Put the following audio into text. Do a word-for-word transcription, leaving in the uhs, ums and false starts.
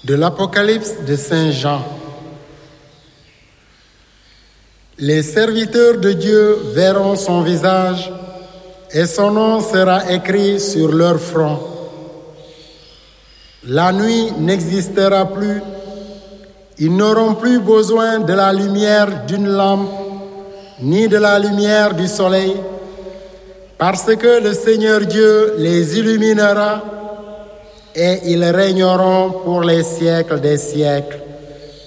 De l'Apocalypse de Saint Jean. Les serviteurs de Dieu verront son visage et son nom sera écrit sur leur front. La nuit n'existera plus, ils n'auront plus besoin de la lumière d'une lampe ni de la lumière du soleil, parce que le Seigneur Dieu les illuminera et ils régneront pour les siècles des siècles.